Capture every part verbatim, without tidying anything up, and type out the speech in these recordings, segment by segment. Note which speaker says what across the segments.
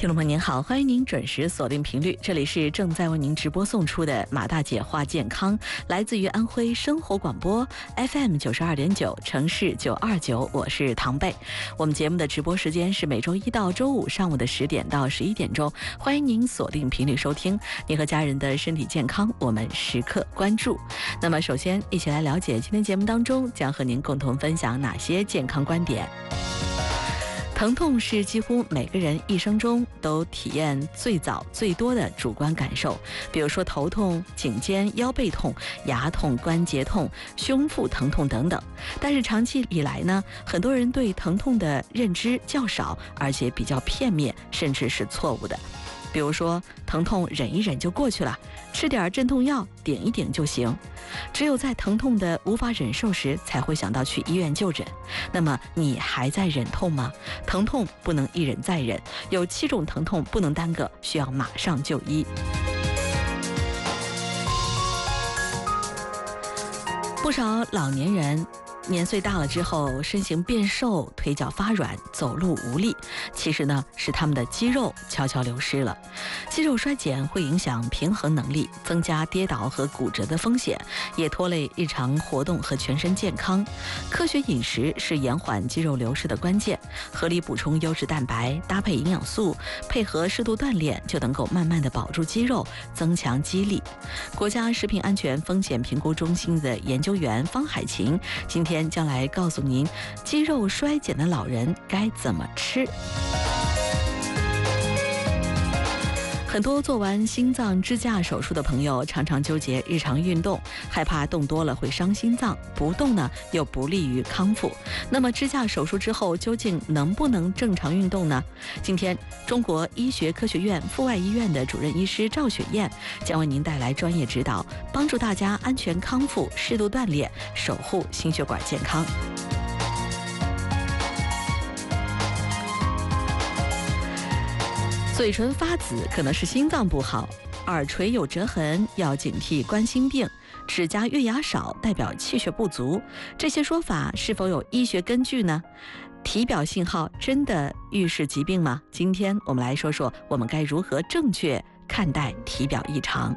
Speaker 1: 听众朋友您好，欢迎您准时锁定频率，这里是正在为您直播送出的马大姐话健康，来自于安徽生活广播 F M 九十二点九，城市九二九，我是唐贝。我们节目的直播时间是每周一到周五上午的十点到十一点钟，欢迎您锁定频率收听。您和家人的身体健康，我们时刻关注。那么，首先一起来了解今天节目当中将和您共同分享哪些健康观点。疼痛是几乎每个人一生中都体验最早最多的主观感受，比如说头痛、颈肩腰背痛、牙痛、关节痛、胸腹疼痛等等。但是长期以来呢，很多人对疼痛的认知较少，而且比较片面，甚至是错误的。比如说疼痛忍一忍就过去了，吃点镇痛药顶一顶就行。只有在疼痛的无法忍受时，才会想到去医院就诊。那么你还在忍痛吗？疼痛不能一忍再忍，有七种疼痛不能耽搁，需要马上就医。不少老年人年岁大了之后，身形变瘦，腿脚发软，走路无力，其实呢是他们的肌肉悄悄流失了。肌肉衰减会影响平衡能力，增加跌倒和骨折的风险，也拖累日常活动和全身健康。科学饮食是延缓肌肉流失的关键，合理补充优质蛋白，搭配营养素，配合适度锻炼，就能够慢慢的保住肌肉，增强肌力。国家食品安全风险评估中心的研究员方海琴今天将来告诉您，肌肉衰减的老人该怎么吃。很多做完心脏支架手术的朋友常常纠结日常运动，害怕动多了会伤心脏，不动呢又不利于康复。那么支架手术之后究竟能不能正常运动呢？今天中国医学科学院阜外医院的主任医师赵雪燕将为您带来专业指导，帮助大家安全康复，适度锻炼，守护心血管健康。嘴唇发紫可能是心脏不好，耳垂有折痕要警惕冠心病，指甲月牙少代表气血不足，这些说法是否有医学根据呢？体表信号真的预示疾病吗？今天我们来说说我们该如何正确看待体表异常。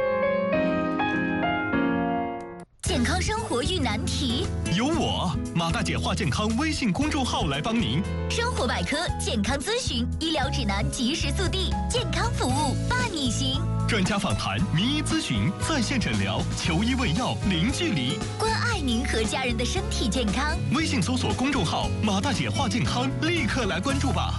Speaker 2: 健康生活遇难题，
Speaker 3: 有我马大姐话健康微信公众号来帮您。
Speaker 2: 生活百科、健康咨询、医疗指南及时速递，健康服务伴你行。
Speaker 3: 专家访谈、名医咨询、在线诊疗，求医问药零距离，
Speaker 2: 关爱您和家人的身体健康。
Speaker 3: 微信搜索公众号马大姐话健康，立刻来关注吧。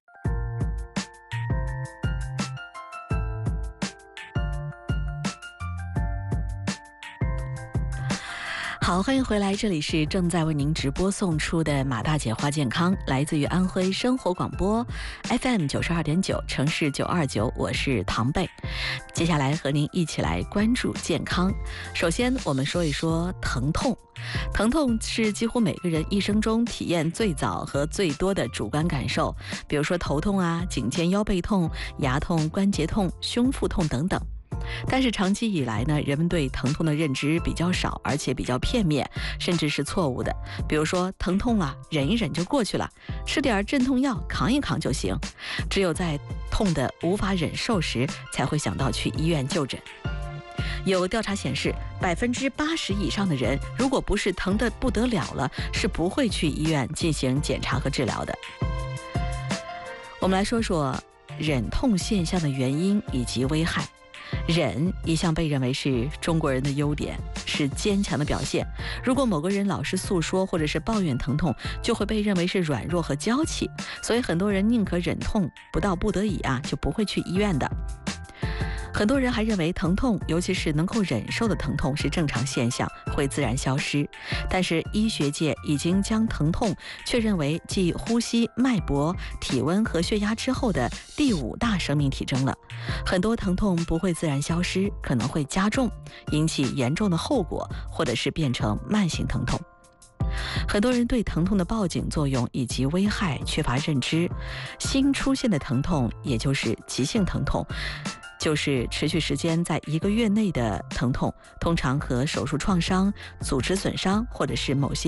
Speaker 1: 好，欢迎回来，这里是正在为您直播送出的马大姐话健康，来自于安徽生活广播 F M 九十二点九，城市九二九，我是唐贝。接下来和您一起来关注健康。首先我们说一说疼痛。疼痛是几乎每个人一生中体验最早和最多的主观感受，比如说头痛啊、颈肩腰背痛、牙痛、关节痛、胸腹痛等等。但是长期以来呢，人们对疼痛的认知比较少，而且比较片面，甚至是错误的。比如说疼痛了，忍一忍就过去了，吃点镇痛药扛一扛就行。只有在痛的无法忍受时，才会想到去医院就诊。有调查显示，百分之八十以上的人，如果不是疼得不得了了，是不会去医院进行检查和治疗的。我们来说说忍痛现象的原因以及危害。忍一向被认为是中国人的优点，是坚强的表现。如果某个人老是诉说或者是抱怨疼痛，就会被认为是软弱和娇气，所以很多人宁可忍痛，不到不得已啊，就不会去医院的。很多人还认为疼痛，尤其是能够忍受的疼痛是正常现象，会自然消失。但是医学界已经将疼痛确认为继呼吸、脉搏、体温和血压之后的第五大生命体征了。很多疼痛不会自然消失，可能会加重，引起严重的后果，或者是变成慢性疼痛。很多人对疼痛的报警作用以及危害缺乏认知。新出现的疼痛，也就是急性疼痛，就是持续时间在一个月内的疼痛，通常和手术创伤、组织损伤或者是某些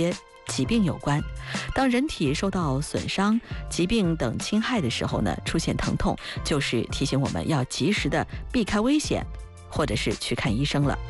Speaker 1: 疾病有关。当人体受到损伤、疾病等侵害的时候呢，出现疼痛，就是提醒我们要及时的避开危险，或者是去看医生了。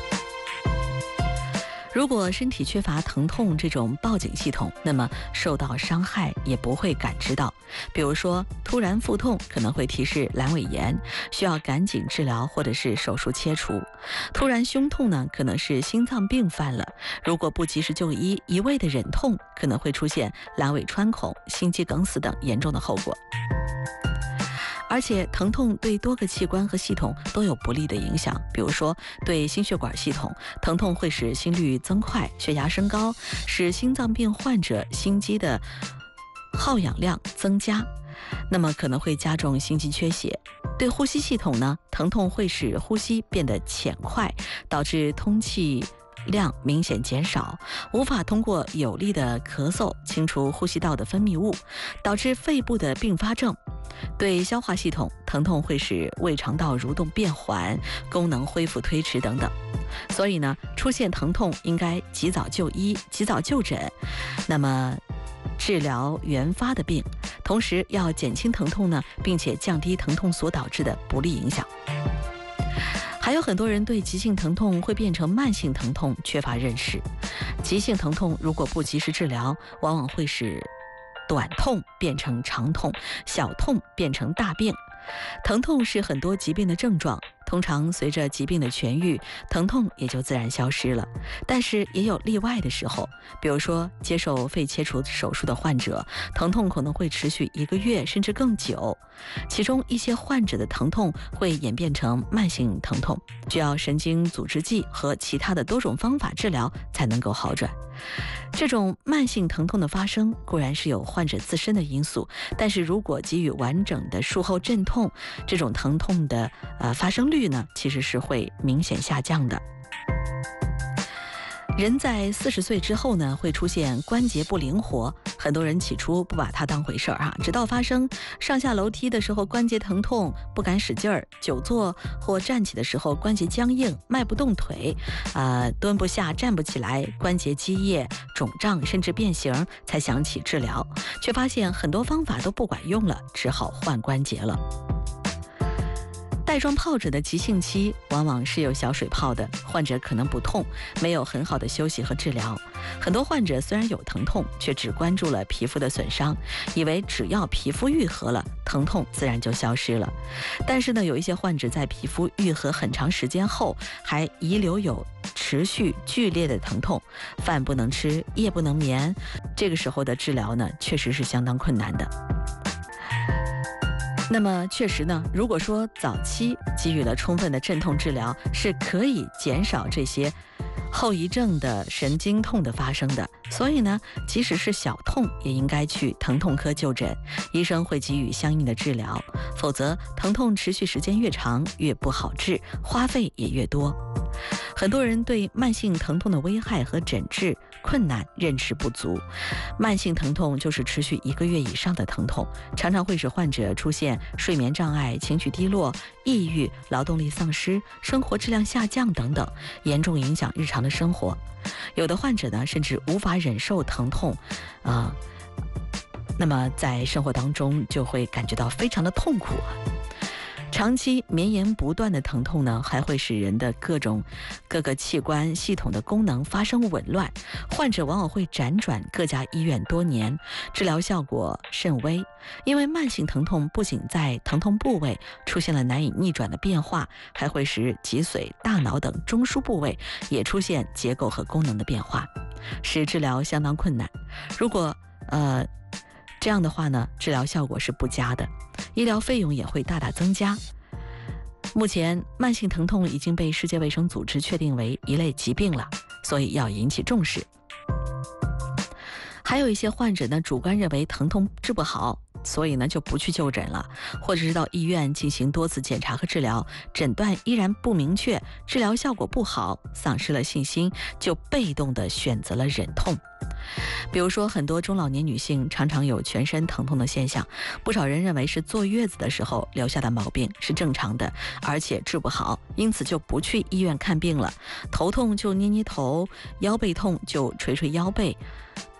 Speaker 1: 如果身体缺乏疼痛这种报警系统，那么受到伤害也不会感知到。比如说，突然腹痛可能会提示阑尾炎，需要赶紧治疗或者是手术切除。突然胸痛呢，可能是心脏病犯了，如果不及时就医，一味的忍痛，可能会出现阑尾穿孔、心肌梗死等严重的后果。而且疼痛对多个器官和系统都有不利的影响，比如说对心血管系统，疼痛会使心率增快、血压升高，使心脏病患者心肌的耗氧量增加，那么可能会加重心肌缺血。对呼吸系统呢，疼痛会使呼吸变得浅快，导致通气量明显减少，无法通过有力的咳嗽清除呼吸道的分泌物，导致肺部的并发症。对消化系统，疼痛会使胃肠道蠕动变缓，功能恢复推迟等等。所以呢，出现疼痛应该及早就医，及早就诊，那么治疗原发的病，同时要减轻疼痛呢，并且降低疼痛所导致的不利影响。还有很多人对急性疼痛会变成慢性疼痛缺乏认识。急性疼痛如果不及时治疗，往往会使短痛变成长痛，小痛变成大病。疼痛是很多疾病的症状，通常随着疾病的痊愈，疼痛也就自然消失了。但是也有例外的时候，比如说接受肺切除手术的患者，疼痛可能会持续一个月甚至更久。其中一些患者的疼痛会演变成慢性疼痛，需要神经阻滞剂和其他的多种方法治疗才能够好转。这种慢性疼痛的发生固然是有患者自身的因素，但是如果给予完整的术后镇痛，这种疼痛的呃发生率呢，其实是会明显下降的。人在四十岁之后呢，会出现关节不灵活，很多人起初不把它当回事儿啊，直到发生上下楼梯的时候关节疼痛，不敢使劲儿，久坐或站起的时候关节僵硬，迈不动腿，呃，蹲不下，站不起来，关节积液、肿胀甚至变形，才想起治疗，却发现很多方法都不管用了，只好换关节了。带状疱疹的急性期往往是有小水泡的，患者可能不痛，没有很好的休息和治疗。很多患者虽然有疼痛，却只关注了皮肤的损伤，以为只要皮肤愈合了，疼痛自然就消失了。但是呢，有一些患者在皮肤愈合很长时间后，还遗留有持续剧烈的疼痛，饭不能吃，夜不能眠，这个时候的治疗呢，确实是相当困难的。那么确实呢，如果说早期给予了充分的镇痛治疗，是可以减少这些后遗症的神经痛的发生的。所以呢，即使是小痛，也应该去疼痛科就诊，医生会给予相应的治疗，否则疼痛持续时间越长，越不好治，花费也越多。很多人对慢性疼痛的危害和诊治困难认识不足。慢性疼痛就是持续一个月以上的疼痛，常常会使患者出现睡眠障碍、情绪低落、抑郁、劳动力丧失、生活质量下降等等，严重影响日常的生活。有的患者呢，甚至无法忍受疼痛，啊、呃，那么在生活当中就会感觉到非常的痛苦啊。长期绵延不断的疼痛呢，还会使人的各种各个器官系统的功能发生紊乱，患者往往会辗转各家医院多年，治疗效果甚微。因为慢性疼痛不仅在疼痛部位出现了难以逆转的变化，还会使脊髓、大脑等中枢部位也出现结构和功能的变化，使治疗相当困难。如果呃这样的话呢，治疗效果是不佳的，医疗费用也会大大增加。目前慢性疼痛已经被世界卫生组织确定为一类疾病了，所以要引起重视。还有一些患者呢，主观认为疼痛治不好，所以呢就不去就诊了，或者是到医院进行多次检查和治疗，诊断依然不明确，治疗效果不好，丧失了信心，就被动地选择了忍痛。比如说，很多中老年女性常常有全身疼痛的现象，不少人认为是坐月子的时候留下的毛病，是正常的，而且治不好，因此就不去医院看病了。头痛就捏捏头，腰背痛就捶捶腰背，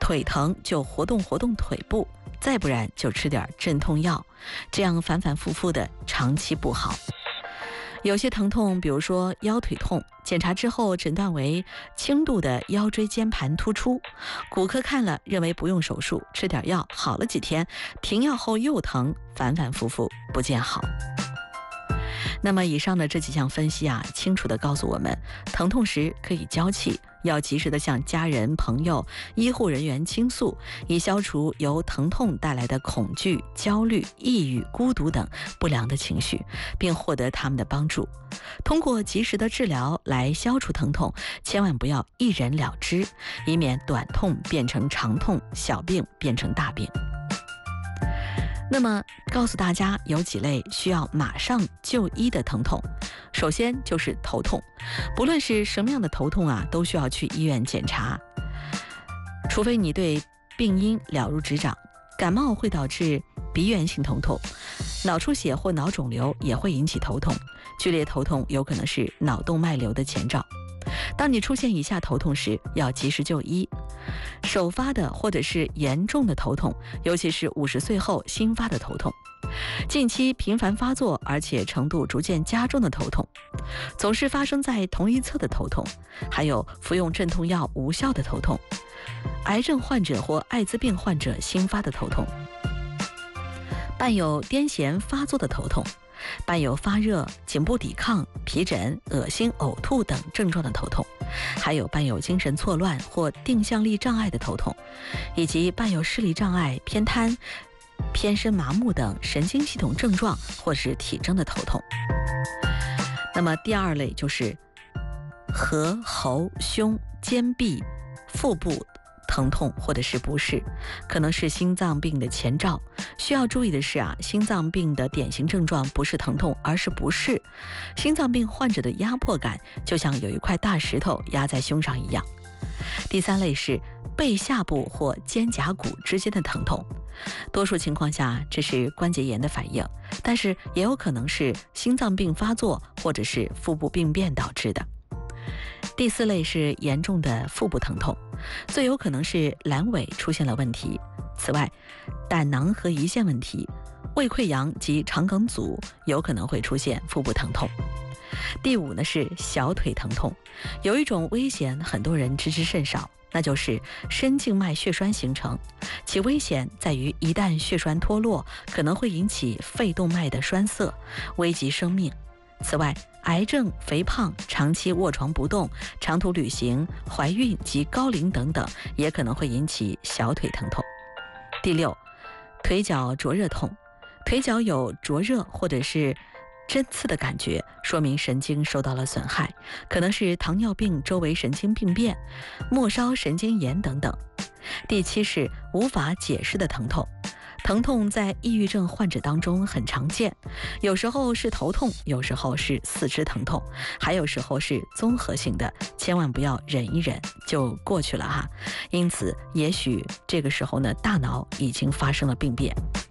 Speaker 1: 腿疼就活动活动腿部，再不然就吃点镇痛药，这样反反复复的长期不好。有些疼痛，比如说腰腿痛，检查之后诊断为轻度的腰椎间盘突出，骨科看了认为不用手术，吃点药好了几天，停药后又疼，反反复复不见好。那么以上的这几项分析啊，清楚地告诉我们，疼痛时可以交气，要及时地向家人、朋友、医护人员倾诉，以消除由疼痛带来的恐惧、焦虑、抑郁、孤独等不良的情绪，并获得他们的帮助。通过及时的治疗来消除疼痛，千万不要一忍了之，以免短痛变成长痛，小病变成大病。那么告诉大家有几类需要马上就医的疼痛。首先就是头痛，不论是什么样的头痛啊，都需要去医院检查，除非你对病因了如指掌。感冒会导致鼻源性疼痛，脑出血或脑肿瘤也会引起头痛，剧烈头痛有可能是脑动脉瘤的前兆。当你出现以下头痛时，要及时就医。首发的或者是严重的头痛，尤其是五十岁后新发的头痛，近期频繁发作而且程度逐渐加重的头痛，总是发生在同一侧的头痛，还有服用镇痛药无效的头痛，癌症患者或艾滋病患者新发的头痛，伴有癫痫发作的头痛，伴有发热、颈部抵抗、皮疹、恶心、呕吐等症状的头痛，还有伴有精神错乱或定向力障碍的头痛，以及伴有视力障碍、偏瘫、偏身麻木等神经系统症状或是体征的头痛。那么第二类就是颌、喉、胸、肩臂、腹部疼痛或者是不适，可能是心脏病的前兆。需要注意的是啊，心脏病的典型症状不是疼痛，而是不适。心脏病患者的压迫感就像有一块大石头压在胸上一样。第三类是背下部或肩胛骨之间的疼痛，多数情况下这是关节炎的反应，但是也有可能是心脏病发作或者是腹部病变导致的。第四类是严重的腹部疼痛，最有可能是阑尾出现了问题。此外，胆囊和胰腺问题、胃溃疡及肠梗阻有可能会出现腹部疼痛。第五呢是小腿疼痛，有一种危险很多人知之甚少，那就是深静脉血栓形成，其危险在于一旦血栓脱落，可能会引起肺动脉的栓塞，危及生命。此外，癌症、肥胖、长期卧床不动、长途旅行、怀孕及高龄等等，也可能会引起小腿疼痛。第六，腿脚灼热痛，腿脚有灼热或者是针刺的感觉，说明神经受到了损害，可能是糖尿病周围神经病变、末梢神经炎等等。第七是无法解释的疼痛，疼痛在抑郁症患者当中很常见，有时候是头痛，有时候是四肢疼痛，还有时候是综合性的，千万不要忍一忍就过去了哈。因此，也许这个时候呢，大脑已经发生了病变。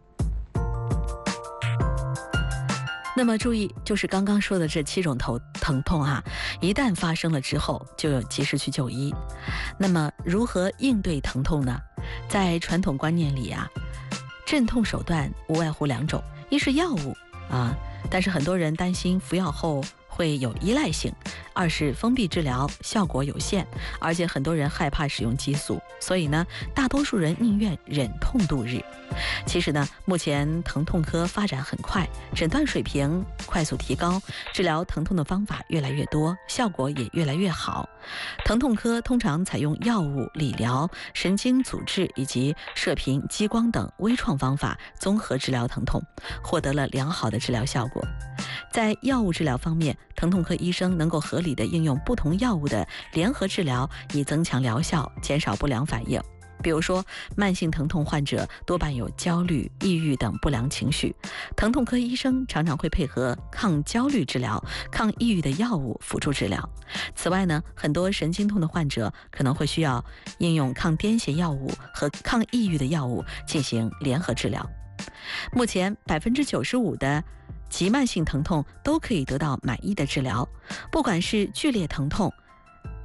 Speaker 1: 那么注意，就是刚刚说的这七种头疼痛啊，一旦发生了之后，就要及时去就医。那么如何应对疼痛呢？在传统观念里啊，镇痛手段无外乎两种，一是药物啊，但是很多人担心服药后会有依赖性；二是封闭治疗，效果有限，而且很多人害怕使用激素，所以呢，大多数人宁愿忍痛度日。其实呢，目前疼痛科发展很快，诊断水平快速提高，治疗疼痛的方法越来越多，效果也越来越好。疼痛科通常采用药物、理疗、神经阻滞以及射频、激光等微创方法综合治疗疼痛，获得了良好的治疗效果。在药物治疗方面，疼痛科医生能够合理的应用不同药物的联合治疗，以增强疗效，减少不良反应。比如说，慢性疼痛患者多半有焦虑、抑郁等不良情绪，疼痛科医生常常会配合抗焦虑治疗、抗抑郁的药物辅助治疗。此外呢，很多神经痛的患者可能会需要应用抗癫痫药物和抗抑郁的药物进行联合治疗。目前百分之九十五的急慢性疼痛都可以得到满意的治疗，不管是剧烈疼痛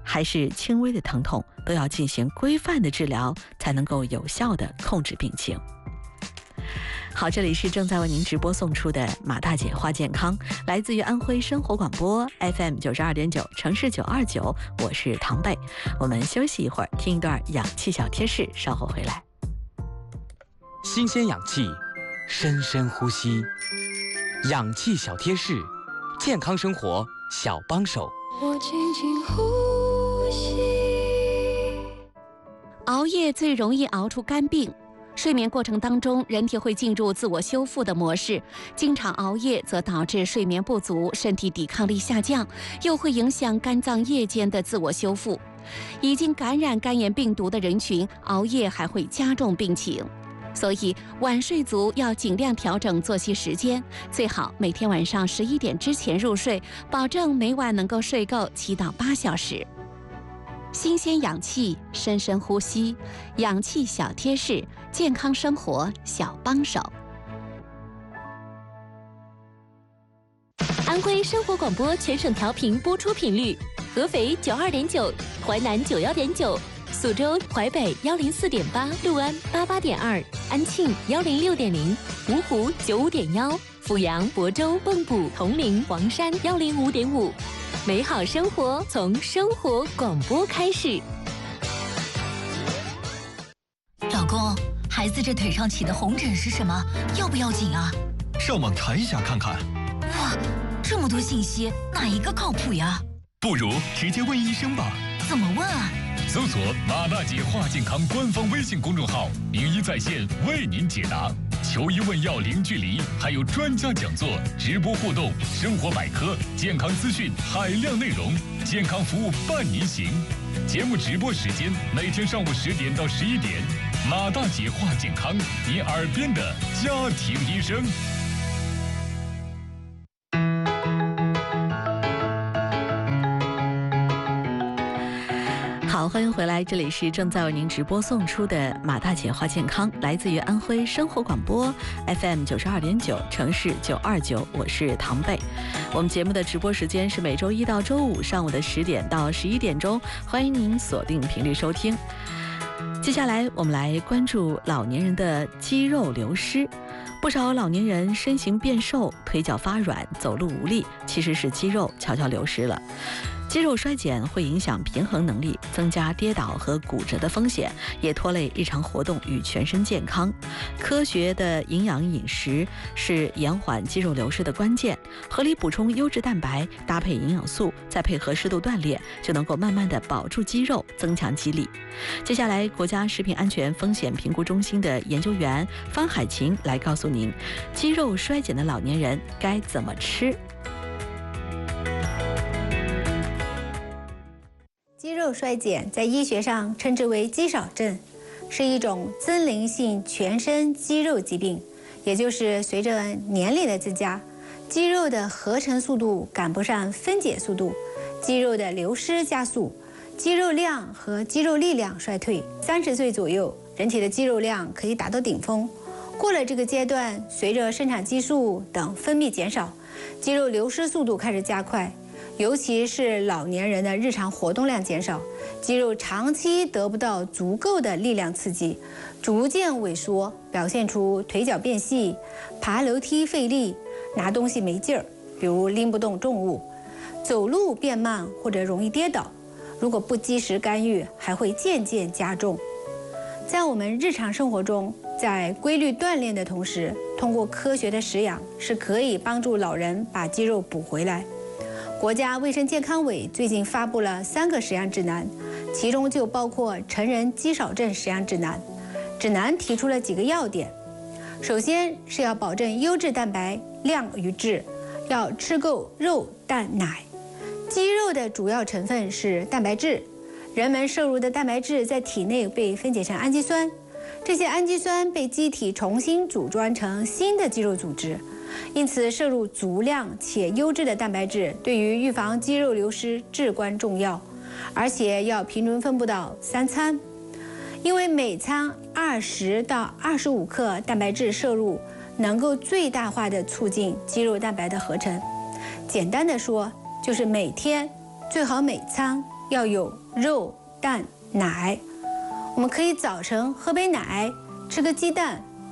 Speaker 1: 还是轻微的疼痛，都要进行规范的治疗，才能够有效的控制病情。好，这里是正在为您直播送出的马大姐话健康，来自于安徽生活广播 F M 九十二点九，城市九二九，我是唐贝。我们休息一会儿，听一段氧气小贴士，稍后回来。
Speaker 4: 新鲜氧气，深深呼吸，氧气小贴士，健康生活小帮手。
Speaker 5: 我轻轻呼吸。熬夜最容易熬出肝病。睡眠过程当中，人体会进入自我修复的模式，经常熬夜则导致睡眠不足，身体抵抗力下降，又会影响肝脏夜间的自我修复。已经感染肝炎病毒的人群，熬夜还会加重病情。所以晚睡族要尽量调整作息时间，最好每天晚上十一点之前入睡，保证每晚能够睡够七到八小时。新鲜氧气，深深呼吸，氧气小贴士，健康生活小帮手。
Speaker 2: 安徽生活广播全省调频播出频率：合肥九二点九，淮南九幺点九，苏州、淮北幺零四点八，六安八八点二，安庆幺零六点零，芜湖九五点幺，阜阳、亳州、蚌埠、铜陵、黄山幺零五点五。美好生活从生活广播开始。老公，孩子这腿上起的红疹是什么？要不要紧啊？
Speaker 3: 上网查一下看看。
Speaker 2: 哇，这么多信息，哪一个靠谱呀？
Speaker 3: 不如直接问医生吧。
Speaker 2: 怎么问啊？
Speaker 6: 搜索马大姐话健康官方微信公众号，名医在线为您解答。求医问药零距离，还有专家讲座、直播互动、生活百科、健康资讯海量内容，健康服务伴您行。节目直播时间每天上午十点到十一点，马大姐话健康，你耳边的家庭医生。
Speaker 1: 好，欢迎回来，这里是正在为您直播送出的马大姐话健康，来自于安徽生活广播 F M 九十二点九，城市九二九，我是唐贝。我们节目的直播时间是每周一到周五上午的十点到十一点钟，欢迎您锁定频率收听。接下来我们来关注老年人的肌肉流失。不少老年人身形变瘦，腿脚发软，走路无力，其实是肌肉悄悄流失了。肌肉衰减会影响平衡能力，增加跌倒和骨折的风险，也拖累日常活动与全身健康。科学的营养饮食是延缓肌肉流失的关键，合理补充优质蛋白，搭配营养素，再配合适度锻炼，就能够慢慢的保住肌肉，增强肌力。接下来，国家食品安全风险评估中心的研究员方海琴来告诉您，肌肉衰减的老年人该怎么吃。
Speaker 7: 肌肉衰减在医学上称之为肌少症，是一种增龄性全身肌肉疾病，也就是随着年龄的增加，肌肉的合成速度赶不上分解速度，肌肉的流失加速，肌肉量和肌肉力量衰退。三十岁左右，人体的肌肉量可以达到顶峰，过了这个阶段，随着生长激素等分泌减少，肌肉流失速度开始加快。尤其是老年人的日常活动量减少，肌肉长期得不到足够的力量刺激，逐渐萎缩，表现出腿脚变细、爬楼梯费力、拿东西没劲儿，比如拎不动重物，走路变慢或者容易跌倒。如果不及时干预，还会渐渐加重。在我们日常生活中，在规律锻炼的同时，通过科学的食养，是可以帮助老人把肌肉补回来。国家卫生健康委最近发布了三个食养指南，其中就包括成人肌少症食养指南。指南提出了几个要点，首先是要保证优质蛋白量与质，要吃够肉、蛋、奶。肌肉的主要成分是蛋白质，人们摄入的蛋白质在体内被分解成氨基酸，这些氨基酸被机体重新组装成新的肌肉组织。因此，摄入足量且优质的蛋白质对于预防肌肉流失至关重要，而且要平均分布到三餐。因为每餐二十到二十五克蛋白质摄入，能够最大化的促进肌肉蛋白的合成。简单的说，就是每天最好每餐要有肉、蛋、奶。我们可以早晨喝杯奶，吃个鸡蛋，